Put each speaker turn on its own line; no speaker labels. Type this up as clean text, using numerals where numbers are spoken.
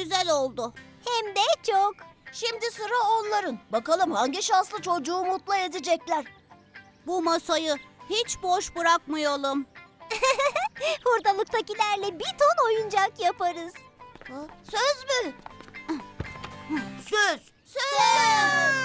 güzel oldu.
Hem de çok.
Şimdi sıra onların. Bakalım hangi şanslı çocuğu mutlu edecekler.
Bu masayı hiç boş bırakmayalım.
Hurdalıktakilerle bir ton oyuncak yaparız.
Söz mü? Söz.
Söz.